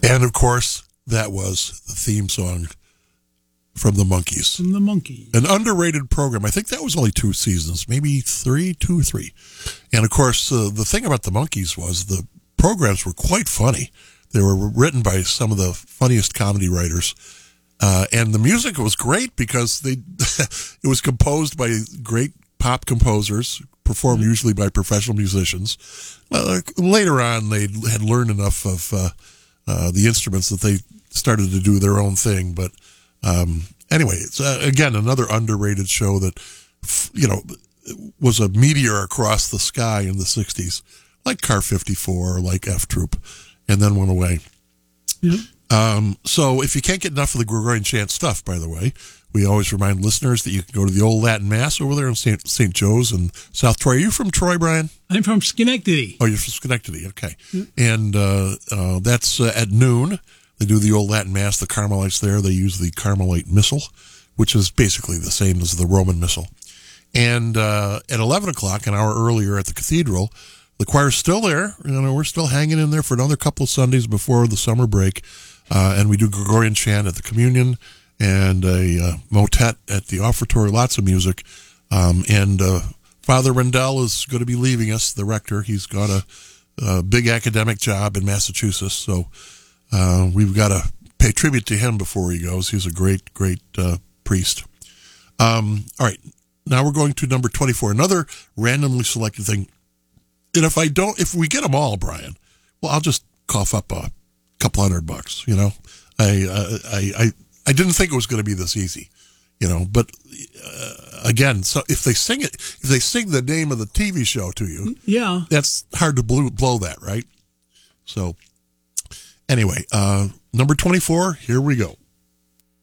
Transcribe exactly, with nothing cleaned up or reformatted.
And, of course, that was the theme song from the Monkees. From the Monkees. An underrated program. I think that was only two seasons, maybe three, two or three. And, of course, uh, the thing about the Monkees was the programs were quite funny. They were written by some of the funniest comedy writers. Uh, and the music was great because they it was composed by great pop composers, performed usually by professional musicians. Uh, later on, they had learned enough of uh, uh, the instruments that they started to do their own thing. But um, anyway, it's uh, again another underrated show that you know was a meteor across the sky in the sixties, like Car fifty-four, like F Troop, and then went away. Yeah. Um, so if you can't get enough of the Gregorian chant stuff, by the way, we always remind listeners that you can go to the old Latin Mass over there in Saint Saint Joe's in South Troy. Are you from Troy, Brian? I'm from Schenectady. Oh, you're from Schenectady. Okay. Mm-hmm. And uh, uh, that's uh, at noon. They do the old Latin Mass. The Carmelites there, they use the Carmelite Missal, which is basically the same as the Roman Missal. And uh, at eleven o'clock, an hour earlier at the cathedral, the choir's still there. You know, we're still hanging in there for another couple of Sundays before the summer break. Uh, and we do Gregorian chant at the communion and a uh, motet at the offertory, lots of music. Um, and uh, Father Rendell is going to be leaving us, the rector. He's got a, a big academic job in Massachusetts, so uh, we've got to pay tribute to him before he goes. He's a great, great uh, priest. Um, all right, now we're going to number twenty-four, another randomly selected thing. And if I don't, if we get them all, Brian, well, I'll just cough up a couple hundred bucks, you know. I uh, I I I didn't think it was going to be this easy, you know. But uh, again, so if they sing it, if they sing the name of the T V show to you, yeah, that's hard to blow, blow that, right? So anyway, uh, number twenty-four, here we go.